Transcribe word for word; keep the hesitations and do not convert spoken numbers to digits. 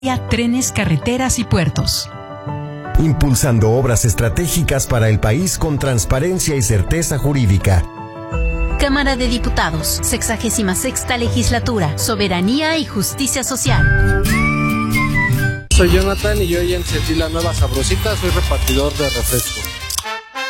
trenes, carreteras y puertos. Impulsando obras estratégicas para el país con transparencia y certeza jurídica. Cámara de Diputados, sexagésima sexta legislatura, soberanía y justicia social. Soy Jonathan y yo hoy encendí la nueva sabrosita, soy repartidor de refresco.